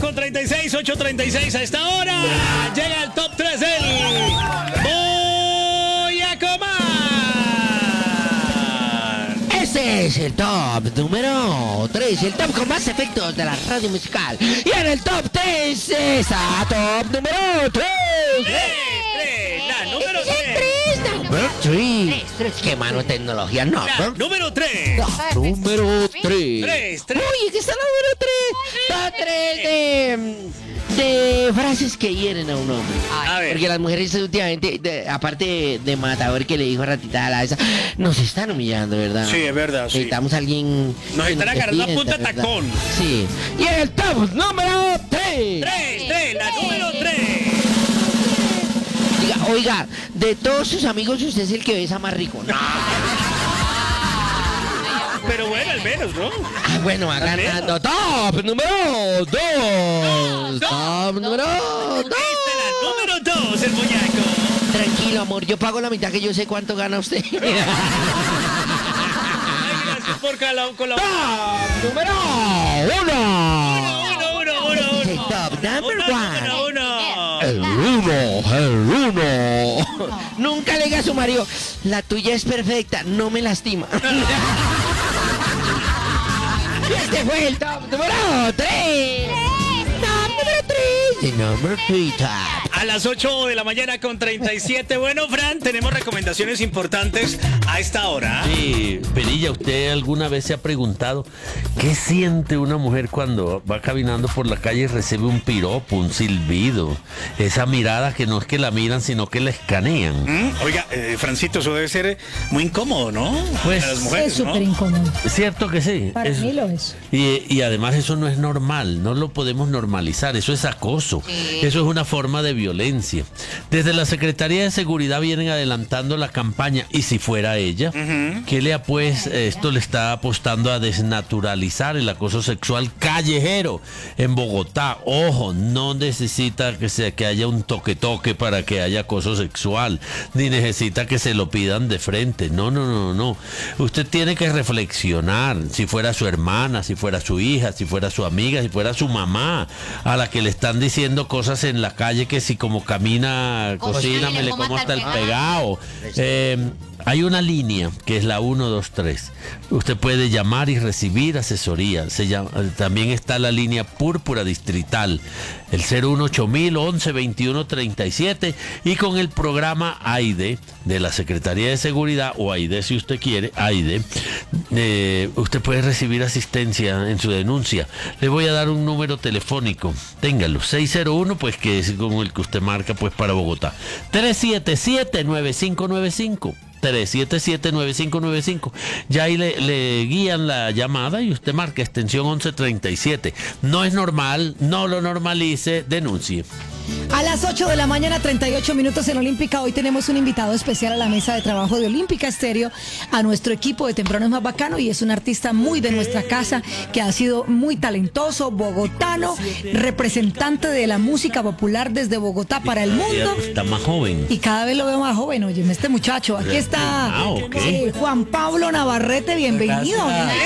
con 36, 8:36 a esta hora. Llega el top 3 del Boyacomán. Este es el top número 3, el top con más efectos de la radio musical. Y en el top 3 está top número 3. La número 3. Number 3. Qué mano tecnología, no. Número 3. Número 3. 3. Oye, ¿qué está la número 3? Top 3 de frases que hieren a un hombre. A ver. Porque las mujeres últimamente, aparte de matador que le dijo a Ratita a la esa, nos están humillando, ¿verdad? Sí, es verdad, sí. Necesitamos a alguien. Nos que están agarrando a defienda, punta de ¿verdad? tacón. Sí. Y en el top número 3. 3, la número 3. Oiga, de todos sus amigos, usted es el que besa más rico. No. Pero bueno, al menos, ¿no? Bueno, va ganando. Top número 2. Top número 2. Esta es la número 2, el boyaco. Tranquilo, amor, yo pago la mitad que yo sé cuánto gana usted. Ay, gracias por colaborar. Top número 1. Uno. Top number 1. El 1. Nunca le diga a su marido, la tuya es perfecta, no me lastima. Este fue el top número 3. Top número 3. The number 3 top. A las 8 de la mañana con 37. Bueno, Fran, tenemos recomendaciones importantes a esta hora. Sí, Perilla, ¿usted alguna vez se ha preguntado qué siente una mujer cuando va caminando por la calle y recibe un piropo, un silbido? Esa mirada que no es que la miran, sino que la escanean. Oiga, Francito, eso debe ser muy incómodo, ¿no? Pues, para las mujeres, Es súper incómodo. Cierto que sí. Para mí lo es. Y además eso no es normal, no lo podemos normalizar, eso es acoso, eso es una forma de violencia. Desde la Secretaría de Seguridad vienen adelantando la campaña, y si fuera ella, que esto le está apostando a desnaturalizar el acoso sexual callejero en Bogotá. Ojo, no necesita que haya un toque para que haya acoso sexual, ni necesita que se lo pidan de frente. No. Usted tiene que reflexionar, si fuera su hermana, si fuera su hija, si fuera su amiga, si fuera su mamá, a la que le están diciendo cosas en la calle que si como camina, cocina, me le como hasta el pegado. Hay una línea que es la 123. Usted puede llamar y recibir asesoría. También está la línea Púrpura Distrital, el 018-11-21-37, y con el programa AIDE de la Secretaría de Seguridad, o AIDE si usted quiere, AIDE, usted puede recibir asistencia en su denuncia. Le voy a dar un número telefónico. Téngalo, 601, pues que es con el que usted marca pues para Bogotá. 377-9595. 377-9595. Ya ahí le guían la llamada y usted marca extensión 1137. No es normal, no lo normalice, denuncie. A las 8 de la mañana, 38 minutos en Olímpica. Hoy tenemos un invitado especial a la mesa de trabajo de Olímpica Estéreo, a nuestro equipo de Temprano es Más Bacano, y es un artista muy de nuestra casa, que ha sido muy talentoso, bogotano, representante de la música popular desde Bogotá para el mundo. Está más joven. Y cada vez lo veo más joven, oye, este muchacho. Aquí está Juan Pablo Navarrete, bienvenido.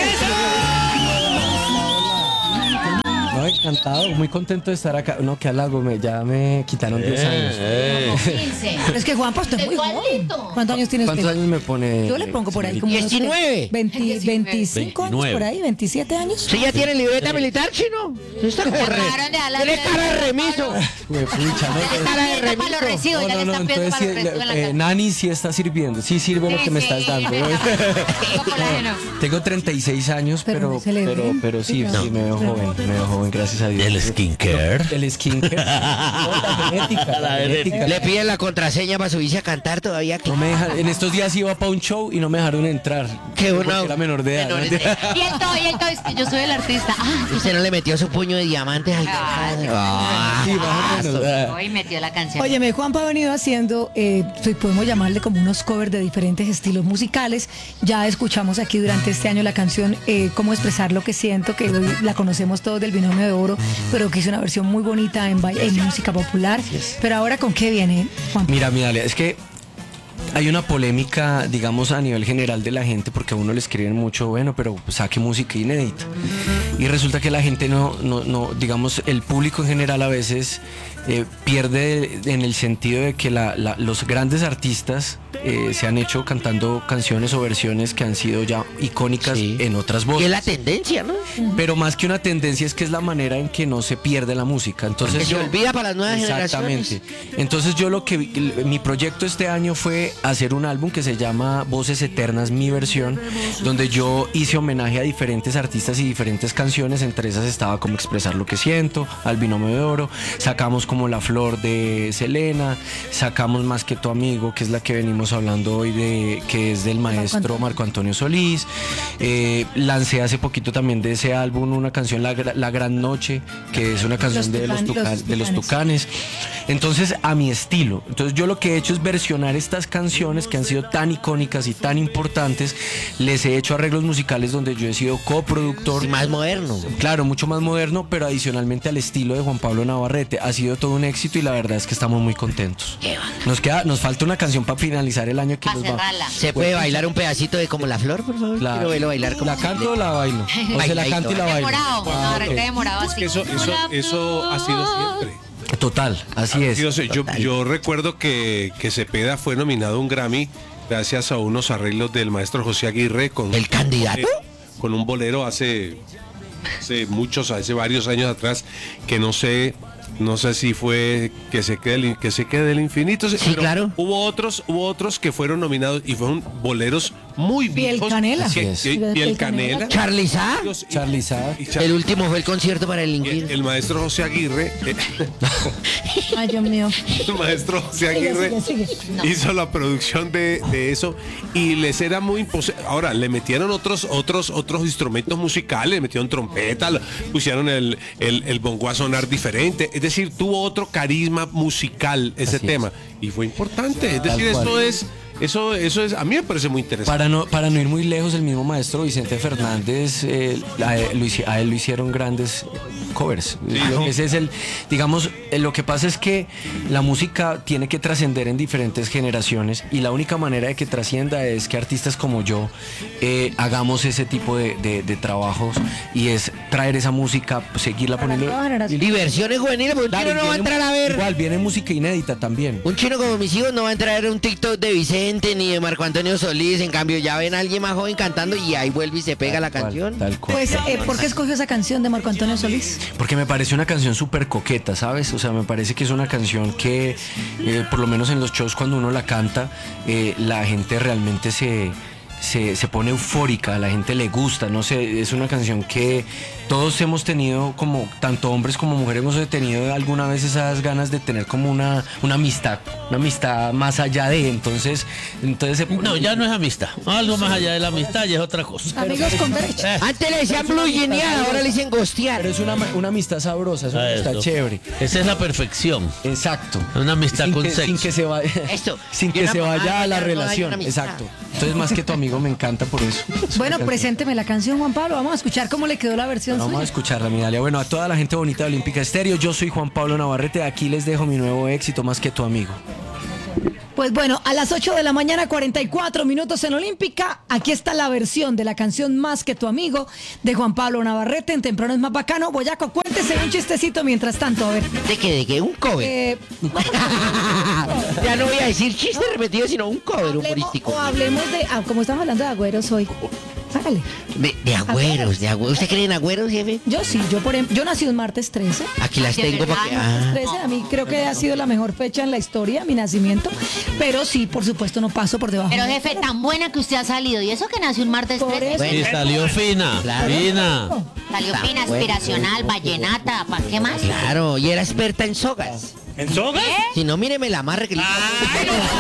No, encantado, muy contento de estar acá. No, qué halago, ya me quitaron 10 años. Es que Juan, pues usted es muy joven. ¿Cuántos años tiene usted? ¿Cuántos años me pone? Yo le pongo por ahí como 19. 25 años por ahí, 27 años. ¿Sí ya tiene libreta militar, chino? Está como tiene cara de remiso. Me pucha, ¿no? Tiene cara de remiso. No, entonces sí, Nani sí está sirviendo. Sí sirve lo que me estás dando. Tengo 36 años, pero sí, me veo joven, gracias a Dios. ¿El skincare? El skincare. La genética. Le piden la contraseña para subirse a cantar todavía. No me dejan, en estos días iba para un show y no me dejaron entrar. Qué bueno. Porque era menor de edad. Y el todo, es que yo soy el artista. ¿Usted no le metió su puño de diamantes al Sí, más o menos. Hoy metió la canción. Óyeme, Juanpa ha venido haciendo, podemos llamarle como unos covers de diferentes estilos musicales. Ya escuchamos aquí durante este año la canción Cómo expresar lo que siento, que hoy la conocemos todos del Binomio de Oro, pero que hizo una versión muy bonita en música popular. Pero ahora, ¿con qué viene, Juanpa? Mira, es que hay una polémica, digamos, a nivel general de la gente, porque a uno le escriben mucho, bueno, pero saque música inédita. Y resulta que la gente no, digamos, el público en general a veces pierde en el sentido de que los grandes artistas se han hecho cantando canciones o versiones que han sido ya icónicas en otras voces. Y es la tendencia, ¿no? Pero más que una tendencia es que es la manera en que no se pierde la música. Entonces Que se olvida para las nuevas generaciones. Exactamente. Entonces mi proyecto este año fue hacer un álbum que se llama Voces Eternas, mi versión, donde yo hice homenaje a diferentes artistas y diferentes canciones. Entre esas estaba como Expresar lo que siento, Al binomio de oro, sacamos como La flor de Selena, sacamos Más que tu amigo, que es la que venimos hablando hoy, que es del maestro Marco Antonio Solís. Lancé hace poquito también de ese álbum una canción, La Gran Noche, que es una canción de los Tucanes. Entonces, a mi estilo. Entonces, yo lo que he hecho es versionar estas canciones que han sido tan icónicas y tan importantes. Les he hecho arreglos musicales donde yo he sido coproductor. Y más moderno. Claro, mucho más moderno, pero adicionalmente al estilo de Juan Pablo Navarrete. Ha sido todo un éxito y la verdad es que estamos muy contentos. Nos falta una canción para finalizar el año que nos va. ¿Se puede bailar un pedacito de Como la Flor, por favor? Claro. Quiero verlo bailar como ¿La canto o la bailo? O se la canto y la bailo. Demorado, Navarrete demorado así. Eso ha sido siempre. Total, así es. Yo recuerdo que Cepeda fue nominado a un Grammy gracias a unos arreglos del maestro José Aguirre con ¿El candidato? Con un bolero hace varios años atrás, que no sé si fue que se quede el infinito. Sí, pero claro. Hubo otros que fueron nominados y fueron boleros muy viejos. Piel Canela. Piel Canela. Charly Sa. Charly Sa. El último fue el concierto para el Inquil. El maestro José Aguirre. Ay, Dios mío. El maestro José Aguirre Sigue. hizo la producción de eso y les era muy imposible. Ahora, le metieron otros instrumentos musicales, le metieron trompeta, pusieron el bongo a sonar diferente. Es decir, tuvo otro carisma musical ese tema. Y fue importante. Es decir, eso es, a mí me parece muy interesante. Para no ir muy lejos, el mismo maestro Vicente Fernández, a él lo hicieron grandes covers. Ese es lo que pasa es que la música tiene que trascender en diferentes generaciones y la única manera de que trascienda es que artistas como yo hagamos ese tipo de trabajos y es traer esa música, seguirla poniendo. Diversiones juveniles, porque un chino no va a entrar a ver. Igual, viene música inédita también. Un chino como mis hijos no va a entrar a ver un TikTok de Vicente ni de Marco Antonio Solís. En cambio, ya ven a alguien más joven cantando y ahí vuelve y se pega la canción. Tal cual. Pues, ¿por qué escogió esa canción de Marco Antonio Solís? Porque me parece una canción súper coqueta, ¿sabes? O sea, me parece que es una canción que, por lo menos en los shows cuando uno la canta, la gente realmente se pone eufórica, a la gente le gusta, no sé, es una canción que todos hemos tenido, como tanto hombres como mujeres hemos tenido alguna vez esas ganas de tener como una amistad más allá de, entonces No, ya no es amistad. Algo más allá de la amistad ya es otra cosa. Amigos con derecho. Antes le decían blue jeanear, ahora le dicen gostear. pero es una amistad sabrosa, es una amistad Eso. chévere. Esa es la perfección. Exacto. Una amistad con sexo. Sin que se vaya, Esto. sin Y que una se mamá, vaya a la no hay relación. una amistad. Exacto. Entonces, más que tu amigo, me encanta por eso. Bueno, presénteme la canción, Juan Pablo. Vamos a escuchar cómo le quedó la versión Vamos a suya. escucharla, mi Dalia. Bueno, a toda la gente bonita de Olímpica Estéreo, yo soy Juan Pablo Navarrete. Aquí les dejo mi nuevo éxito, Más que tu amigo. Pues bueno, a las 8 de la mañana, 44 minutos en Olímpica. Aquí está la versión de la canción Más que tu amigo de Juan Pablo Navarrete. En Temprano es más bacano. Boyaco, cuéntese un chistecito mientras tanto. A ver. ¿De qué? ¿Un cover? Ya no voy a decir chiste repetido, sino un cover humorístico. O hablemos de, como estamos hablando de agüeros hoy. Hágale. De agüeros. ¿Usted cree en agüeros, jefe? Yo sí, yo nací un martes 13. Aquí las ¿De tengo para que... verdad? 13, a mí creo que ha sido la mejor fecha en la historia, mi nacimiento. Pero sí, por supuesto, no paso por debajo. Pero jefe, tan buena que usted ha salido. Y eso que nació un martes Por 13. eso. Y salió fina. Claro. Fina. Salió Está fina, bueno. aspiracional, vallenata. ¿Para qué más? Claro, y era experta en sogas. ¿En sogas? Si no, míreme la amarre que le...